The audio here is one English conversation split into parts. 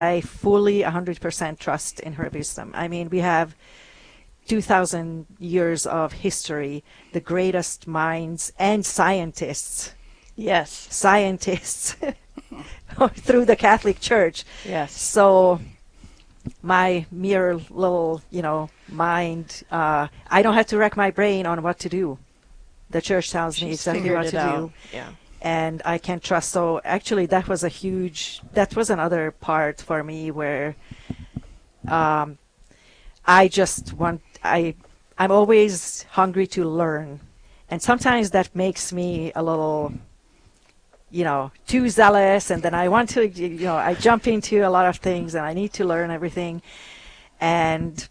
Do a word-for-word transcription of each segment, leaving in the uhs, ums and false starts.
I fully one hundred percent trust in her wisdom. I mean, we have two thousand years of history, the greatest minds and scientists, Yes. scientists through the Catholic Church. Yes. So my mere little, you know, mind, uh, I don't have to rack my brain on what to do. The church tells me She's exactly figured what it to out. do. Yeah. And I can trust. So actually that was a huge, that was another part for me where um, I just want, I, I'm always hungry to learn. And sometimes that makes me a little, you know, too zealous. And then I want to, you know, I jump into a lot of things and I need to learn everything. And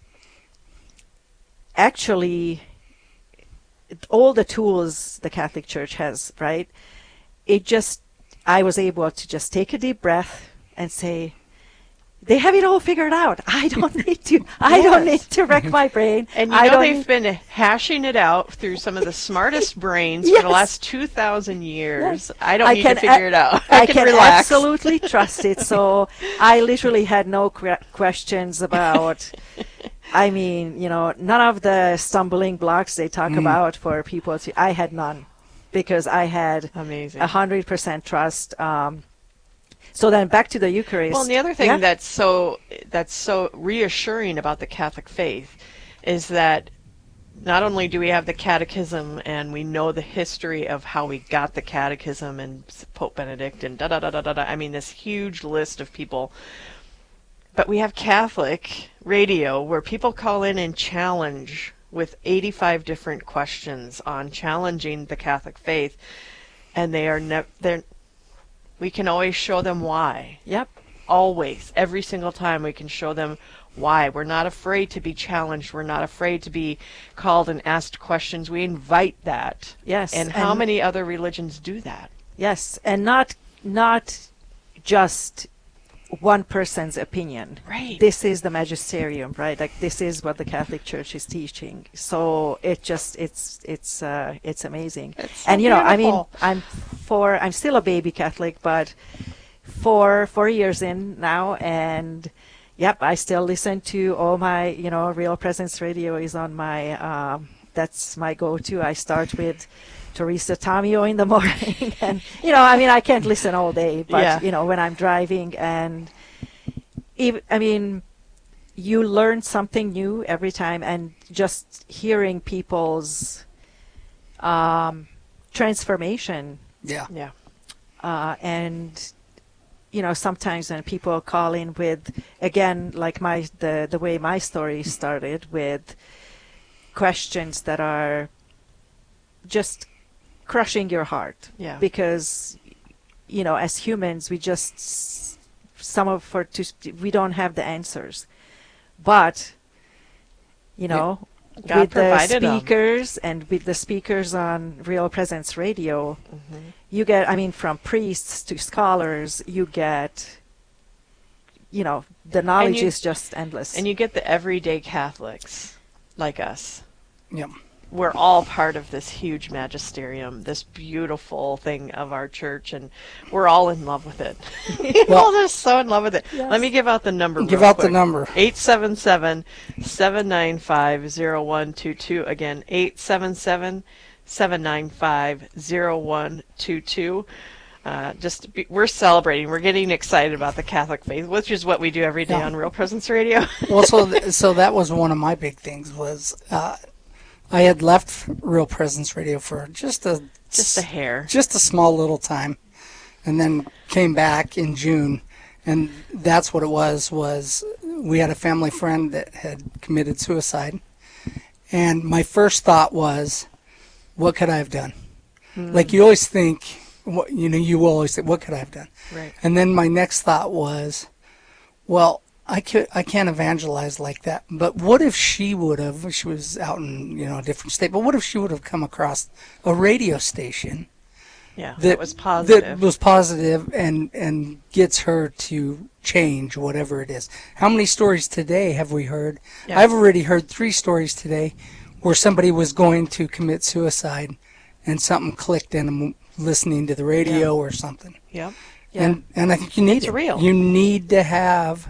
actually, all the tools the Catholic Church has, right? It just, I was able to just take a deep breath and say, they have it all figured out. I don't need to, I Yes. don't need to wreck my brain. And you I know don't they've need- been hashing it out through some of the smartest brains for Yes. the last two thousand years. Yes. I don't I need can to figure a- it out. I, I, can, can relax. absolutely trust it. So I literally had no que- questions about, I mean, you know, none of the stumbling blocks they talk Mm. about for people to, I had none because I had Amazing. a hundred percent trust. Um, so then back to the Eucharist. Well, and the other thing Yeah. that's so that's so reassuring about the Catholic faith is that not only do we have the catechism and we know the history of how we got the catechism and Pope Benedict and da da da da da da, I mean this huge list of people, but we have Catholic radio where people call in and challenge with eighty-five different questions on challenging the Catholic faith, and they are never they're we can always show them why. Yep. Always. Every single time we can show them why. We're not afraid to be challenged. We're not afraid to be called and asked questions. We invite that. Yes. And how and- many other religions do that? Yes, and not not just one person's opinion. Right. This is the magisterium, right? Like this is what the Catholic Church is teaching. So it just it's it's uh, it's amazing. It's so and you know, I mean, beautiful. I'm for I'm still a baby Catholic, but four four years in now, and yep, I still listen to all my you know Real Presence Radio is on my um, that's my go-to. I start with Teresa Tomeo in the morning, and you know, I mean, I can't listen all day, but Yeah. you know, when I'm driving, and ev- I mean, you learn something new every time, and just hearing people's um, transformation, Yeah. Yeah. uh, and you know, sometimes when people call in with, again, like my the the way my story started with questions that are just crushing your heart, Yeah. because you know, as humans, we just s- some of for to we don't have the answers, but you know, God with the provided 'em. speakers and with the speakers on Real Presence Radio, Mhm. you get, I mean, from priests to scholars, you get, you know, the knowledge you- is just endless. And you get the everyday Catholics like us. Yep. We're all part of this huge magisterium, this beautiful thing of our church, and we're all in love with it. We're all just so in love with it. Yes. Let me give out the number. Give real out the quick. number. eight seven seven, seven nine five, zero one two two. Again, eight seven seven, seven nine five, zero one two two. Uh, just be, we're celebrating. We're getting excited about the Catholic faith, which is what we do every day Yeah. on Real Presence Radio. Well, so th- so that was one of my big things was uh, I had left Real Presence Radio for just a Just a hair. just a small little time, and then came back in June, and that's what it was. Was we had a family friend that had committed suicide, and my first thought was, what could I have done? Like you always think, what you know, you always think, what could I have done? Right. And then my next thought was, well, I could, I can't evangelize like that. But what if she would have? She was out in you know a different state. But what if she would have come across a radio station Yeah, that, that was positive. that was positive and and gets her to change whatever it is? How many stories today have we heard? Yeah. I've already heard three stories today where somebody was going to commit suicide, and something clicked in them listening to the radio or something. Yep. Yeah. And and I think you need It's it. real. You need to have